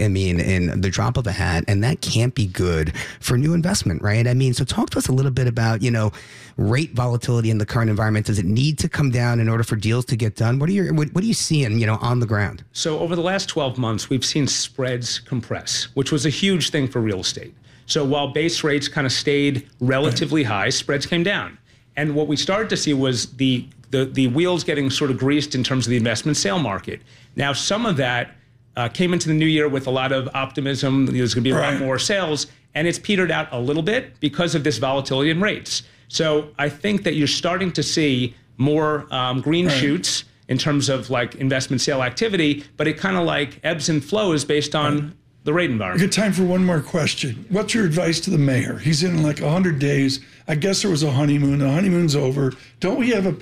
the drop of a hat, and that can't be good for new investment, right? So talk to us a little bit about, rate volatility in the current environment. Does it need to come down in order for deals to get done? What are you seeing, on the ground? So over the last 12 months, we've seen spreads compress, which was a huge thing for real estate. So while base rates kind of stayed relatively high, spreads came down. And what we started to see was the wheels getting sort of greased in terms of the investment sale market. Now, some of that came into the new year with a lot of optimism. There's going to be a lot more sales. And it's petered out a little bit because of this volatility in rates. So I think that you're starting to see more green shoots in terms of like investment sale activity, but it kind of like ebbs and flows based on the rate environment. We got time for one more question. What's your advice to the mayor? He's in like 100 days. I guess there was a honeymoon. The honeymoon's over. Don't we have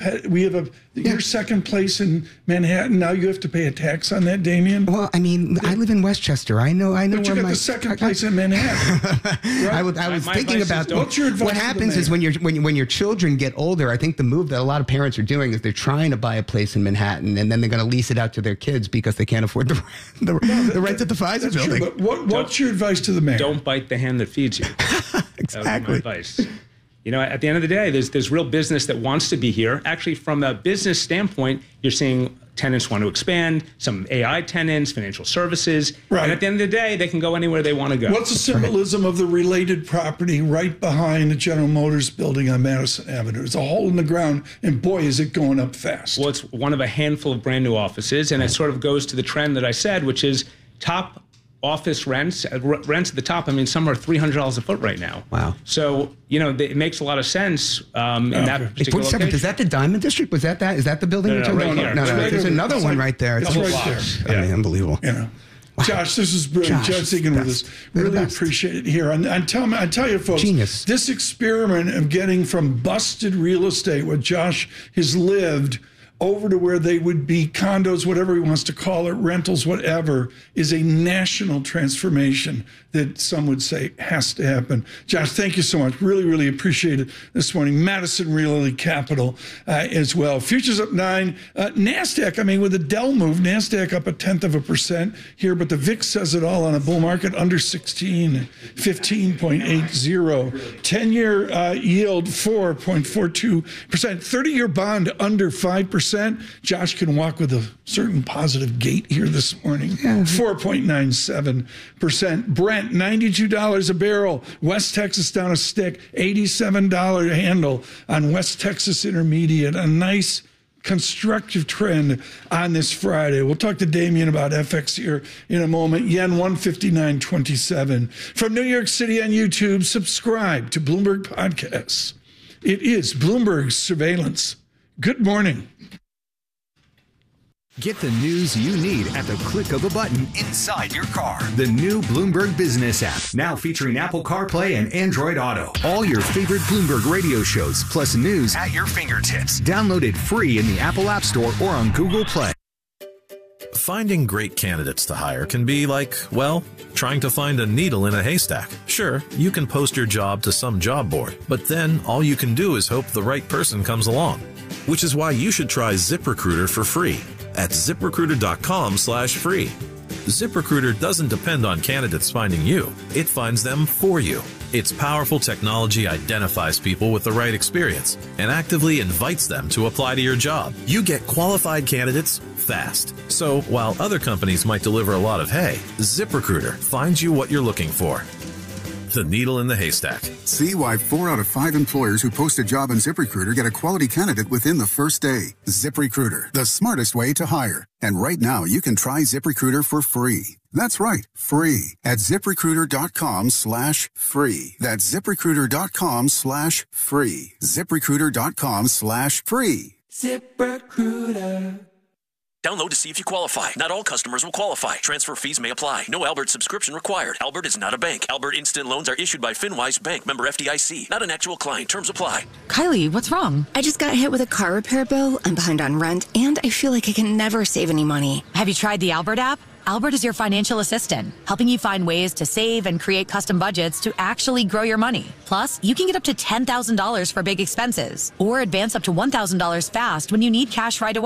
your second place in Manhattan. Now you have to pay a tax on that, Damien? Well, I live in Westchester. I know. But you got the second place in Manhattan. Right? I was thinking about what's your advice what happens is when your children get older. I think the move that a lot of parents are doing is they're trying to buy a place in Manhattan and then they're going to lease it out to their kids because they can't afford the rent at the Pfizer building. True, but what's your advice to the mayor? Don't bite the hand that feeds you. Exactly. That would be my advice. At the end of the day, there's real business that wants to be here. Actually, from a business standpoint, you're seeing tenants want to expand, some AI tenants, financial services. Right. And at the end of the day, they can go anywhere they want to go. What's the symbolism of the related property right behind the General Motors building on Madison Avenue? It's a hole in the ground, and boy, is it going up fast. Well, it's one of a handful of brand new offices, and it sort of goes to the trend that I said, which is top office rents at the top. Some are $300 a foot right now. Wow. So, it makes a lot of sense in that particular location. Is that the Diamond District? Is that the building? No, right here. No, there's another one right there. It's right there. Unbelievable. Wow. Josh, this is brilliant. Josh Siggen with us. Really appreciate it here. And tell you, folks, genius. This experiment of getting from busted real estate, what Josh has lived, over to where they would be condos, whatever he wants to call it, rentals, whatever, is a national transformation that some would say has to happen. Josh, thank you so much. Really, really appreciate it this morning. Madison Realty Capital as well. Futures up 9. NASDAQ, with the Dell move, NASDAQ up 0.1% here, but the VIX says it all on a bull market under 16, 15.80. 10-year yield 4.42%. 30-year bond under 5%. Josh can walk with a certain positive gait here this morning. 4.97%. Brent, $92 a barrel. West Texas down a stick. $87 handle on West Texas Intermediate. A nice constructive trend on this Friday. We'll talk to Damien about FX here in a moment. Yen 159.27. From New York City on YouTube, subscribe to Bloomberg Podcasts. It is Bloomberg Surveillance. Good morning. Get the news you need at the click of a button inside your car. The new Bloomberg Business app, now featuring Apple CarPlay and Android Auto. All your favorite Bloomberg radio shows, plus news at your fingertips. Download it free in the Apple App Store or on Google Play. Finding great candidates to hire can be like, well, trying to find a needle in a haystack. Sure, you can post your job to some job board, but then all you can do is hope the right person comes along. Which is why you should try ZipRecruiter for free at ZipRecruiter.com/free. ZipRecruiter doesn't depend on candidates finding you. It finds them for you. Its powerful technology identifies people with the right experience and actively invites them to apply to your job. You get qualified candidates fast. So while other companies might deliver a lot of hay, ZipRecruiter finds you what you're looking for. The needle in the haystack. See why 4 out of 5 employers who post a job on ZipRecruiter get a quality candidate within the first day. ZipRecruiter, the smartest way to hire. And right now, you can try ZipRecruiter for free. That's right, free at ZipRecruiter.com/free. That's ZipRecruiter.com/free. ZipRecruiter.com/free. ZipRecruiter. Download to see if you qualify. Not all customers will qualify. Transfer fees may apply. No Albert subscription required. Albert is not a bank. Albert Instant Loans are issued by FinWise Bank, member FDIC. Not an actual client. Terms apply. Kylie, what's wrong? I just got hit with a car repair bill. I'm behind on rent, and I feel like I can never save any money. Have you tried the Albert app? Albert is your financial assistant, helping you find ways to save and create custom budgets to actually grow your money. Plus, you can get up to $10,000 for big expenses or advance up to $1,000 fast when you need cash right away.